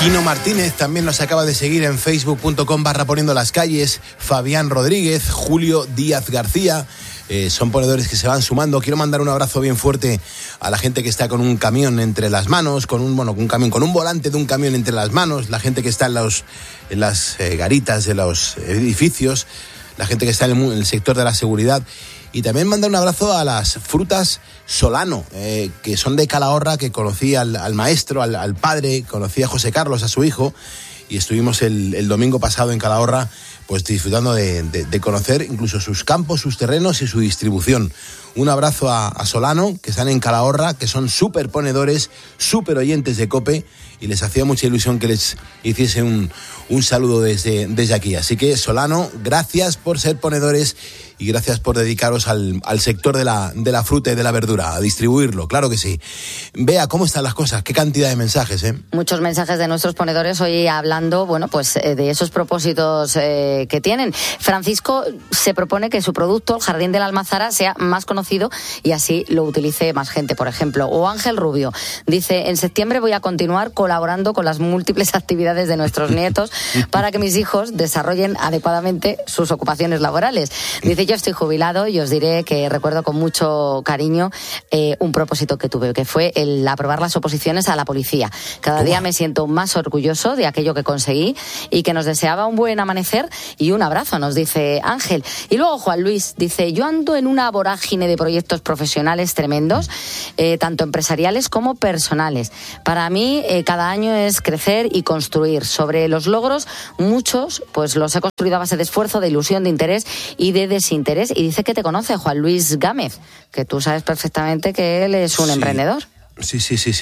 Quino Martínez también nos acaba de seguir en facebook.com/poniendo las calles. Fabián Rodríguez, Julio Díaz García. Son ponedores que se van sumando. Quiero mandar un abrazo bien fuerte a la gente que está con un camión entre las manos, con un volante de un camión entre las manos, la gente que está en las garitas de los edificios, la gente que está en el sector de la seguridad. Y también mandar un abrazo a las frutas Solano, que son de Calahorra, que conocí al maestro, al padre, conocí a José Carlos, a su hijo, y estuvimos el domingo pasado en Calahorra, pues disfrutando de conocer incluso sus campos, sus terrenos y su distribución. Un abrazo a Solano, que están en Calahorra, que son súper ponedores, súper oyentes de COPE, y les hacía mucha ilusión que les hiciese un saludo desde aquí. Así que, Solano, gracias por ser ponedores y gracias por dedicaros al sector de la fruta y de la verdura, a distribuirlo, claro que sí. Bea, ¿cómo están las cosas? ¿Qué cantidad de mensajes, Muchos mensajes de nuestros ponedores hoy hablando, de esos propósitos que tienen. Francisco se propone que su producto, el Jardín de la Almazara, sea más conocido y así lo utilice más gente, por ejemplo. O Ángel Rubio dice: en septiembre voy a continuar colaborando con las múltiples actividades de nuestros nietos para que mis hijos desarrollen adecuadamente sus ocupaciones laborales. Dice: yo estoy jubilado y os diré que recuerdo con mucho cariño un propósito que tuve, que fue el aprobar las oposiciones a la policía. Cada día me siento más orgulloso de aquello que conseguí y que nos deseaba un buen amanecer y un abrazo, nos dice Ángel. Y luego Juan Luis dice: yo ando en una vorágine de proyectos profesionales tremendos, tanto empresariales como personales. Para mí, cada año es crecer y construir. Sobre los logros, muchos pues los he construido a base de esfuerzo, de ilusión, de interés y de desinterés. Y dice que te conoce, Juan Luis Gámez, que tú sabes perfectamente que él es un emprendedor. Sí,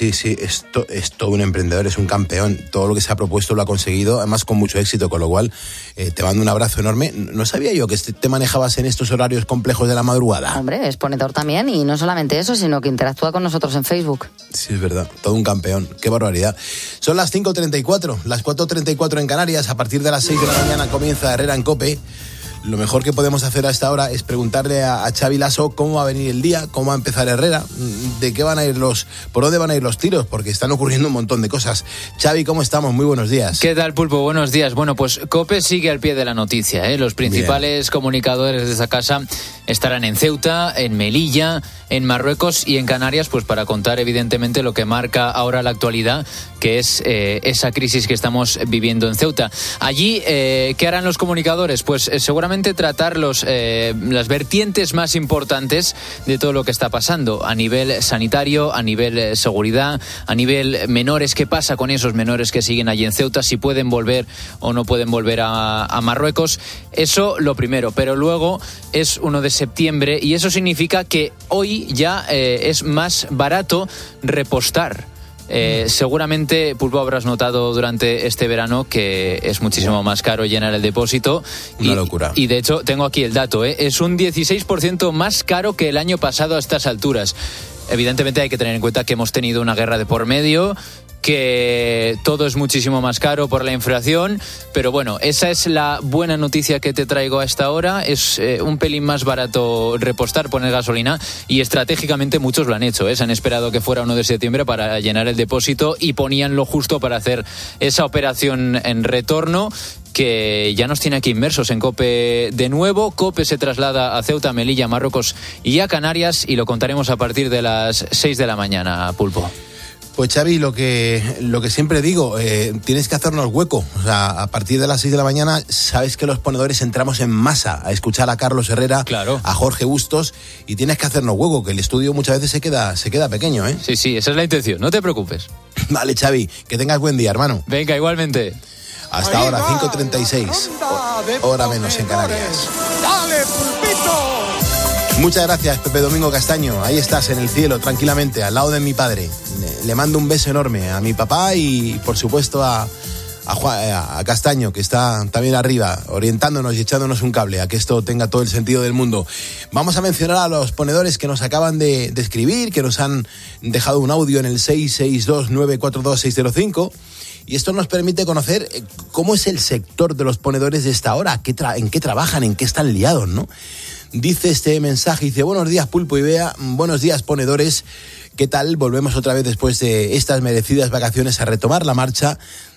es todo un emprendedor, es un campeón. Todo lo que se ha propuesto lo ha conseguido, además con mucho éxito, con lo cual te mando un abrazo enorme. No sabía yo que te manejabas en estos horarios complejos de la madrugada. Hombre, es ponedor también, y no solamente eso, sino que interactúa con nosotros en Facebook. Sí, es verdad, todo un campeón, qué barbaridad. Son las 5:34, las 4:34 en Canarias. A partir de las 6 de la mañana comienza Herrera en COPE. Lo mejor que podemos hacer a esta hora es preguntarle a Xavi Lasso cómo va a venir el día, cómo va a empezar Herrera, por dónde van a ir los tiros, porque están ocurriendo un montón de cosas. Xavi, ¿cómo estamos? Muy buenos días. ¿Qué tal, Pulpo? Buenos días. Bueno, pues COPE sigue al pie de la noticia, ¿eh? Los principales comunicadores de esa casa estarán en Ceuta, en Melilla, en Marruecos y en Canarias, pues para contar evidentemente lo que marca ahora la actualidad, que es esa crisis que estamos viviendo en Ceuta. Allí, ¿qué harán los comunicadores? Pues seguramente tratar las vertientes más importantes de todo lo que está pasando a nivel sanitario, a nivel seguridad, a nivel menores. ¿Qué pasa con esos menores que siguen allí en Ceuta? Si pueden volver o no pueden volver a Marruecos. Eso lo primero, pero luego es 1 de septiembre y eso significa que hoy ya es más barato repostar. Seguramente, Pulpo, habrás notado durante este verano que es muchísimo más caro llenar el depósito. Una locura. Y de hecho, tengo aquí el dato, es un 16% más caro que el año pasado a estas alturas. Evidentemente hay que tener en cuenta que hemos tenido una guerra de por medio, que todo es muchísimo más caro por la inflación, pero bueno, esa es la buena noticia que te traigo a esta hora. Es un pelín más barato repostar, poner gasolina, y estratégicamente muchos lo han hecho, ¿eh? Se han esperado que fuera 1 de septiembre para llenar el depósito y ponían lo justo para hacer esa operación en retorno, que ya nos tiene aquí inmersos en COPE de nuevo. COPE se traslada a Ceuta, Melilla, Marruecos y a Canarias, y lo contaremos a partir de las 6 de la mañana, Pulpo. Pues Xavi, lo que siempre digo, tienes que hacernos hueco. O sea, a partir de las 6 de la mañana, sabes que los ponedores entramos en masa a escuchar a Carlos Herrera, claro, a Jorge Bustos, y tienes que hacernos hueco, que el estudio muchas veces se queda pequeño, ¿eh? Sí, esa es la intención, no te preocupes. Vale, Xavi, que tengas buen día, hermano. Venga, igualmente. Hasta ahora, 5:36, hora menos en Canarias. ¡Dale, Pulpito! Muchas gracias, Pepe Domingo Castaño. Ahí estás, en el cielo, tranquilamente, al lado de mi padre. Le mando un beso enorme a mi papá y, por supuesto, a Castaño, que está también arriba, orientándonos y echándonos un cable a que esto tenga todo el sentido del mundo. Vamos a mencionar a los ponedores que nos acaban de escribir, que nos han dejado un audio en el 662-942-605. Y esto nos permite conocer cómo es el sector de los ponedores de esta hora, en qué trabajan, en qué están liados, ¿no? Dice este mensaje, dice: buenos días, Pulpo y Bea, buenos días, ponedores. ¿Qué tal? Volvemos otra vez después de estas merecidas vacaciones a retomar la marcha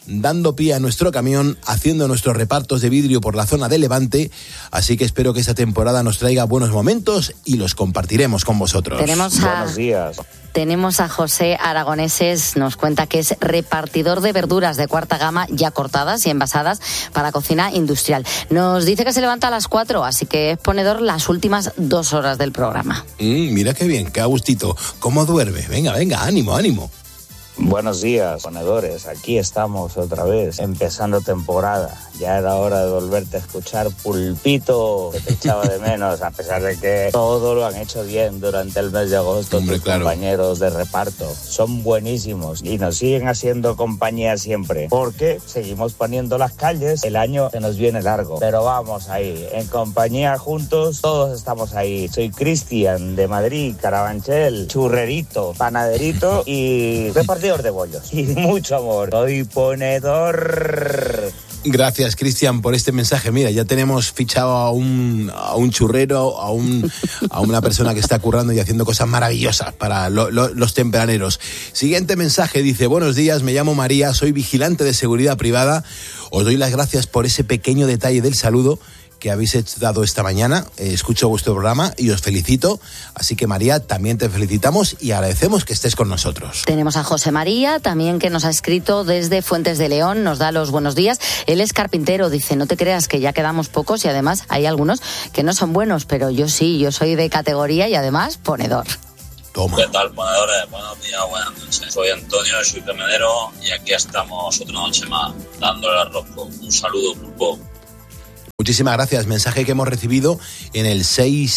dando pie a nuestro camión, haciendo nuestros repartos de vidrio por la zona de Levante, así que espero que esta temporada nos traiga buenos momentos y los compartiremos con vosotros. Buenos días. Tenemos a José Aragoneses, nos cuenta que es repartidor de verduras de cuarta gama ya cortadas y envasadas para cocina industrial. Nos dice que se levanta a las 4, así que es ponedor las últimas 2 horas del programa. Mira qué bien, qué a gustito. ¿Cómo duerme? Venga, ánimo. Buenos días, ponedores. Aquí estamos otra vez, empezando temporada. Ya era hora de volverte a escuchar, Pulpito, que te echaba de menos, a pesar de que todo lo han hecho bien durante el mes de agosto. Hombre, tus claro. Compañeros de reparto son buenísimos y nos siguen haciendo compañía siempre, porque seguimos poniendo las calles. El año se nos viene largo, pero vamos ahí, en compañía juntos, todos estamos ahí. Soy Cristian de Madrid, Carabanchel, churrerito, panaderito y repartidor de bollos. Y mucho amor. Soy ponedor. Gracias, Cristian, por este mensaje. Mira, ya tenemos fichado a un churrero, a una persona que está currando y haciendo cosas maravillosas para los tempraneros. Siguiente mensaje dice: buenos días, me llamo María, soy vigilante de seguridad privada. Os doy las gracias por ese pequeño detalle del saludo que habéis dado esta mañana. Escucho vuestro programa y os felicito. Así que, María, también te felicitamos y agradecemos que estés con nosotros. Tenemos a José María, también, que nos ha escrito desde Fuentes de León, nos da los buenos días. Él es carpintero, dice: no te creas que ya quedamos pocos y además hay algunos que no son buenos, pero yo sí, yo soy de categoría y además ponedor. Toma. ¿Qué tal, ponedores? Buenos días, buenas noches. Soy Antonio, soy camionero y aquí estamos otra noche más, dándole al rosco. Un saludo, Pulpo. Muchísimas gracias. Mensaje que hemos recibido en el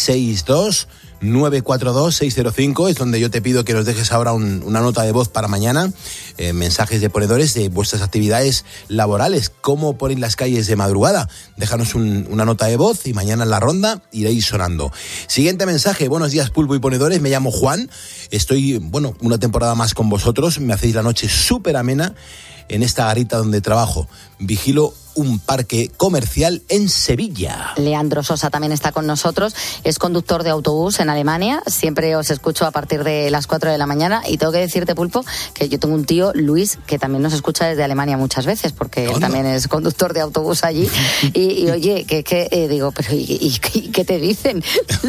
662-942-605. Es donde yo te pido que nos dejes ahora una nota de voz para mañana. Mensajes de ponedores de vuestras actividades laborales. ¿Cómo ponéis las calles de madrugada? Déjanos una nota de voz y mañana en la ronda iréis sonando. Siguiente mensaje. Buenos días, Pulpo y ponedores. Me llamo Juan. Estoy, una temporada más con vosotros. Me hacéis la noche súper amena en esta garita donde trabajo. Vigilo un parque comercial en Sevilla. Leandro Sosa también está con nosotros, es conductor de autobús en Alemania, siempre os escucho a partir de las 4 de la mañana y tengo que decirte, Pulpo, que yo tengo un tío, Luis, que también nos escucha desde Alemania muchas veces, porque él también es conductor de autobús allí y oye, digo, pero ¿y qué te dicen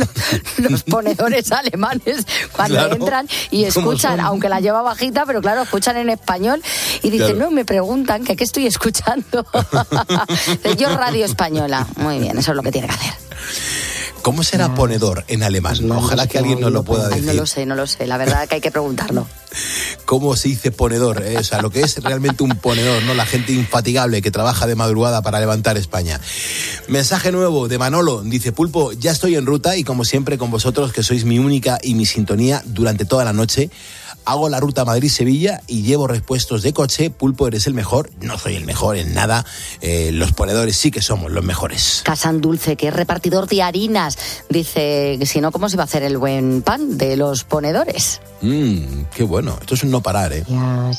los ponedores alemanes cuando entran y escuchan, aunque la lleva bajita, pero claro, escuchan en español y dicen, no, me preguntan que qué estoy escuchando. Yo Radio Española. Muy bien, eso es lo que tiene que hacer. ¿Cómo será ponedor en alemán? Ojalá que alguien nos lo pueda decir. No lo sé. La verdad que hay que preguntarlo. ¿Cómo se dice ponedor? O sea, lo que es realmente un ponedor, ¿no? La gente infatigable que trabaja de madrugada para levantar España. Mensaje nuevo de Manolo. Dice: Pulpo, ya estoy en ruta y como siempre con vosotros, que sois mi única y mi sintonía durante toda la noche. Hago la ruta Madrid-Sevilla y llevo repuestos de coche. Pulpo, eres el mejor. No soy el mejor en nada. Los ponedores sí que somos los mejores. Casan Dulce, que es repartidor de harinas, dice que si no, ¿cómo se va a hacer el buen pan de los ponedores? Qué bueno. Esto es un no parar, ¿eh?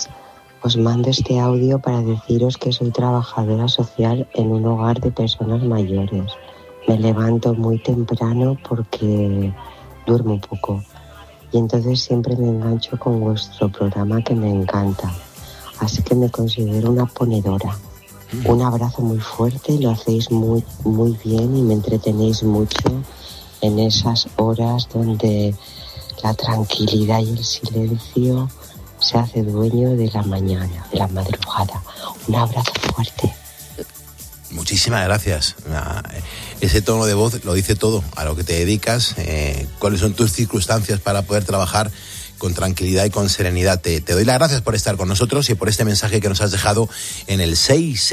Os mando este audio para deciros que soy trabajadora social en un hogar de personas mayores. Me levanto muy temprano porque duermo poco. Y entonces siempre me engancho con vuestro programa, que me encanta. Así que me considero una ponedora. Un abrazo muy fuerte, lo hacéis muy, muy bien y me entretenéis mucho en esas horas donde la tranquilidad y el silencio se hace dueño de la mañana, de la madrugada. Un abrazo fuerte. Muchísimas gracias. Ese tono de voz lo dice todo, a lo que te dedicas, cuáles son tus circunstancias para poder trabajar con tranquilidad y con serenidad. Te doy las gracias por estar con nosotros y por este mensaje que nos has dejado en el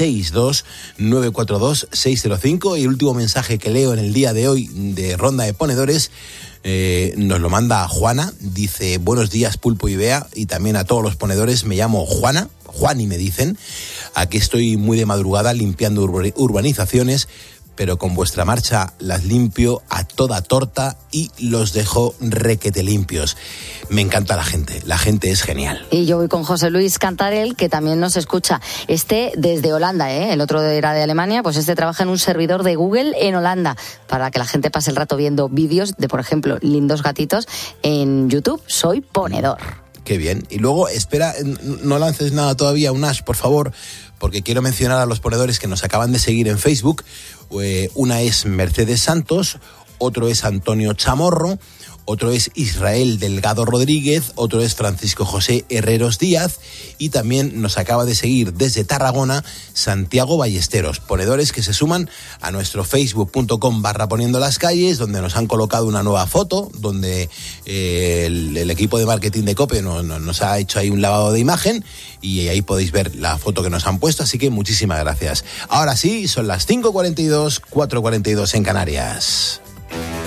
662-942-605. Y el último mensaje que leo en el día de hoy de Ronda de Ponedores nos lo manda Juana. Dice: buenos días, Pulpo y Bea, y también a todos los ponedores. Me llamo Juana, Juani me dicen. Aquí estoy muy de madrugada limpiando urbanizaciones, pero con vuestra marcha las limpio a toda torta y los dejo requete limpios. Me encanta la gente es genial. Y yo voy con José Luis Cantarel, que también nos escucha. Desde Holanda, el otro era de Alemania, pues trabaja en un servidor de Google en Holanda, para que la gente pase el rato viendo vídeos de, por ejemplo, lindos gatitos en YouTube. Soy ponedor. Qué bien. Y luego, espera, no lances nada todavía, un hash, por favor, porque quiero mencionar a los ponedores que nos acaban de seguir en Facebook. Una es Mercedes Santos, otro es Antonio Chamorro, otro es Israel Delgado Rodríguez, otro es Francisco José Herreros Díaz y también nos acaba de seguir desde Tarragona Santiago Ballesteros, ponedores que se suman a nuestro facebook.com/poniendo las calles, donde nos han colocado una nueva foto, donde el equipo de marketing de COPE nos ha hecho ahí un lavado de imagen y ahí podéis ver la foto que nos han puesto, así que muchísimas gracias. Ahora sí, son las 5:42, 4:42 en Canarias.